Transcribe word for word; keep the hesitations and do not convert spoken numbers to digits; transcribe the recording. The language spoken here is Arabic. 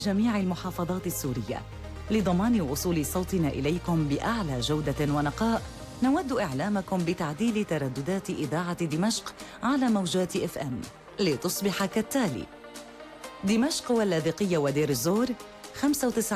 جميع المحافظات السورية. لضمان وصول صوتنا إليكم بأعلى جودة ونقاء، نود إعلامكم بتعديل ترددات إذاعة دمشق على موجات إف إم لتصبح كالتالي: دمشق واللاذقية ودير الزور خمسة وتسعين